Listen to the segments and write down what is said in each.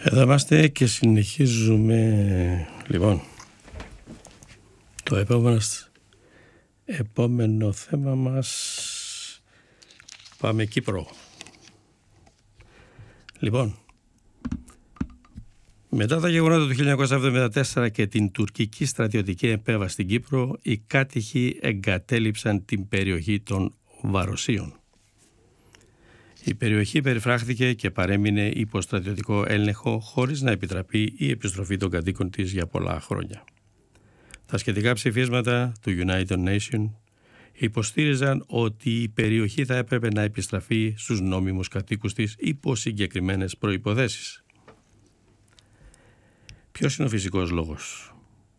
Εδώ είμαστε και συνεχίζουμε. Λοιπόν, το επόμενο θέμα μας, πάμε Κύπρο. Λοιπόν, μετά τα γεγονότα του 1974 και την τουρκική στρατιωτική επέμβαση στην Κύπρο, οι κάτοικοι εγκατέλειψαν την περιοχή των Βαροσίων. Η περιοχή περιφράχθηκε και παρέμεινε υπό στρατιωτικό έλεγχο χωρίς να επιτραπεί η επιστροφή των κατοίκων της για πολλά χρόνια. Τα σχετικά ψηφίσματα του United Nations υποστήριζαν ότι η περιοχή θα έπρεπε να επιστραφεί στους νόμιμους κατοίκους της υπό συγκεκριμένες προϋποθέσεις. Ποιος είναι ο φυσικός λόγος?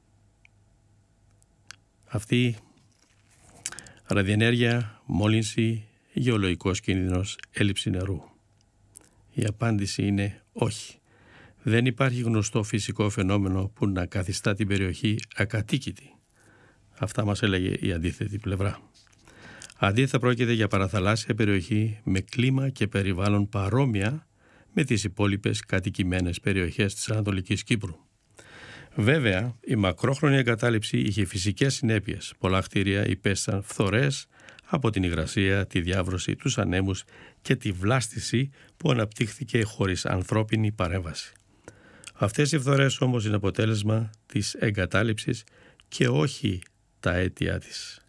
Αυτή ραδιενέργεια, μόλυνση, γεωλογικός κίνδυνος, έλλειψη νερού. Η απάντηση είναι όχι. Δεν υπάρχει γνωστό φυσικό φαινόμενο που να καθιστά την περιοχή ακατοίκητη. Αυτά μας έλεγε η αντίθετη πλευρά. Αντίθετα, πρόκειται για παραθαλάσσια περιοχή με κλίμα και περιβάλλον παρόμοια με τις υπόλοιπες κατοικημένες περιοχές της Ανατολικής Κύπρου. Βέβαια, η μακρόχρονη εγκατάλειψη είχε φυσικές συνέπειες. Πολλά κτίρια υπέστησαν φθορές από την υγρασία, τη διάβρωση, τους ανέμους και τη βλάστηση που αναπτύχθηκε χωρίς ανθρώπινη παρέμβαση. Αυτές οι φθορές όμως είναι αποτέλεσμα της εγκατάλειψης και όχι τα αίτια της.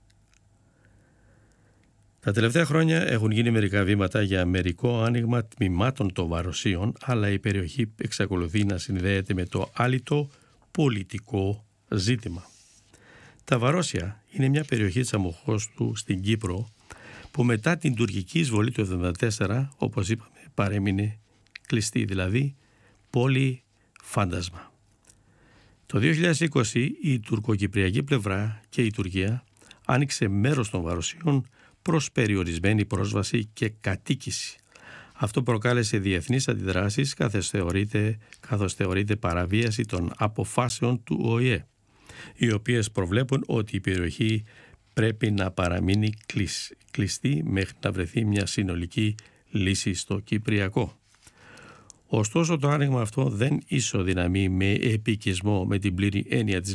Τα τελευταία χρόνια έχουν γίνει μερικά βήματα για μερικό άνοιγμα τμήματων των Βαροσίων, αλλά η περιοχή εξακολουθεί να συνδέεται με το άλυτο πολιτικό ζήτημα. Τα Βαρόσια είναι μια περιοχή της Αμμοχώστου στην Κύπρο που μετά την τουρκική εισβολή του 1974, όπως είπαμε, παρέμεινε κλειστή, δηλαδή πόλη φάντασμα. Το 2020 η τουρκοκυπριακή πλευρά και η Τουρκία άνοιξε μέρος των Βαροσίων προς περιορισμένη πρόσβαση και κατοίκηση. Αυτό προκάλεσε διεθνείς αντιδράσεις καθώς θεωρείται παραβίαση των αποφάσεων του ΟΗΕ, οι οποίες προβλέπουν ότι η περιοχή πρέπει να παραμείνει κλειστή μέχρι να βρεθεί μια συνολική λύση στο Κυπριακό. Ωστόσο, το άνοιγμα αυτό δεν ισοδυναμεί με επικισμό με την πλήρη έννοια της